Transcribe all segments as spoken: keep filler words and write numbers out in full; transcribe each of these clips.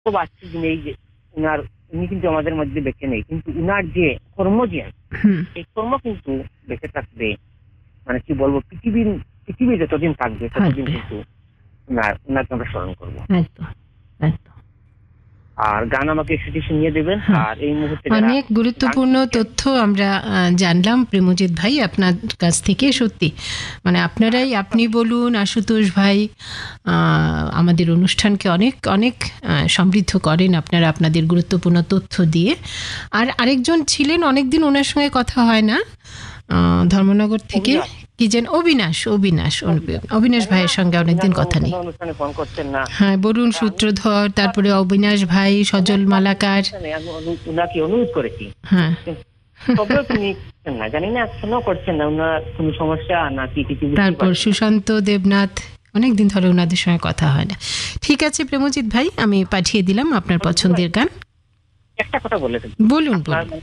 বাস্তব নেই যে উনার উনি কিন্তু আমাদের মধ্যে বেঁচে নেই, কিন্তু উনার যে কর্ম যে এই কর্ম কিন্তু বেঁচে থাকবে, মানে কি বলবো, পৃথিবীর পৃথিবী যতদিন থাকবে ততদিন কিন্তু উনার উনাকে আমরা স্মরণ করবো। একদম একদম। আর গান আমাকে সেটি শুনিয়ে দেবেন। আর এই মুহূর্তে অনেক গুরুত্বপূর্ণ তথ্য আমরা জানলাম প্রেমজিৎ ভাই আপনার কাছ থেকে। সত্যি মানে আপনারাই, আপনি বলুন, আশুতোষ ভাই আমাদের অনুষ্ঠানকে অনেক অনেক সমৃদ্ধ করেন আপনারা আপনাদের গুরুত্বপূর্ণ তথ্য দিয়ে। আর আরেকজন ছিলেন, অনেকদিন ওনার সঙ্গে কথা হয় না, ধর্মনগর থেকে কি যেন অবিনাশ, অবিনাশ অবিনাশ ভাইয়ের সঙ্গে অনেকদিন কথা নেই। হ্যাঁ, বরুণ সূত্রধর, তারপরে অবিনাশ ভাই, সজল মালাকার, উনাকে অনুরোধ করেছি। হ্যাঁ, জানি না এখনো করছেন না, উনার কোনো সমস্যা নাকি কিছু। তারপর সুশান্ত দেবনাথ, অনেকদিন ধরে ওনাদের সঙ্গে কথা হয় না। ঠিক আছে প্রেমজিৎ ভাই, আমি পাঠিয়ে দিলাম আপনার পছন্দের গান। একটা কথা বলে বলুন।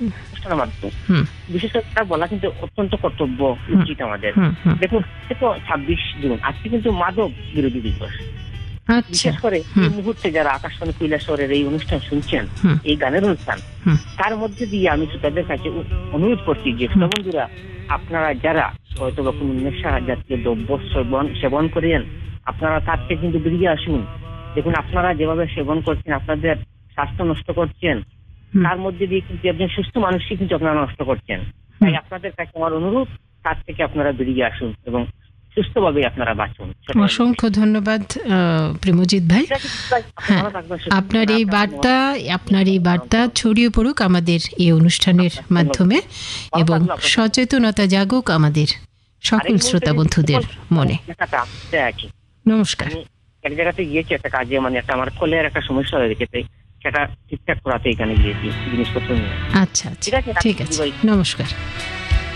বিশেষ করে বলা কিন্তু অত্যন্ত কর্তব্য উচিত আমাদের। দেখুন, ছাব্বিশ জুন আজকে কিন্তু মাদক বিরোধী দিবস। বিশেষ করে এই মুহূর্তে যারা আকাশবাণী কৈলাসহরের এই অনুষ্ঠান শুনছেন, এই গানের অনুষ্ঠান, তার মধ্যে দিয়ে আমি শ্রোতাদের কাছে অনুরোধ করছি যে শ্রোতা বন্ধুরা, আপনারা যারা হয়তো বা কোনো নেশা জাতীয় দ্রব্য সেবন সেবন করেন, আপনারা তার থেকে কিন্তু বেরিয়ে আসুন। দেখুন, আপনারা যেভাবে সেবন করছেন আপনাদের স্বাস্থ্য নষ্ট করছেন, তার মধ্যে দিয়ে কিন্তু একজন সুস্থ মানুষই কিন্তু আপনারা নষ্ট করছেন। তাই আপনাদের কাছে আমার অনুরোধ, তার থেকে আপনারা বেরিয়ে আসুন এবং সুস্থভাবে আপনারা বাঁচুন। অসংখ্য ধন্যবাদ প্রেমজিৎ ভাই। হ্যাঁ, আপনার এই বার্তা আপনার এই বার্তা ছড়িয়ে পড়ুক আমাদের এই অনুষ্ঠানের মাধ্যমে এবং সচেতনতা জাগুক আমাদের সকল শ্রোতা বন্ধুদের মনে। নমস্কার। এক জায়গাতে গিয়েছি একটা কাজে, মানে একটা আমার কোলের একটা সমস্যা হয়ে গেছে, সেটা ঠিকঠাক করাতে এখানে গিয়েছি জিনিসপত্র নিয়ে। আচ্ছা, ঠিক আছে, নমস্কার।